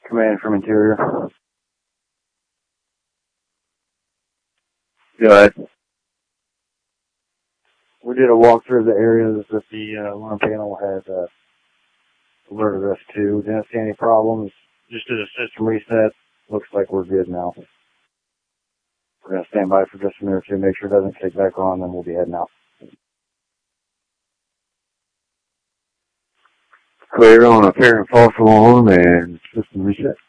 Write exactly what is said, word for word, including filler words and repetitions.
Command from interior. Go ahead. We did a walkthrough of the areas that the uh, alarm panel had uh, alerted us to. Didn't see any problems. Just did a system reset. Looks like we're good now. We're going to stand by for just a minute or two, make sure it doesn't kick back on, then we'll be heading out. Clear on a parent false alarm and system reset.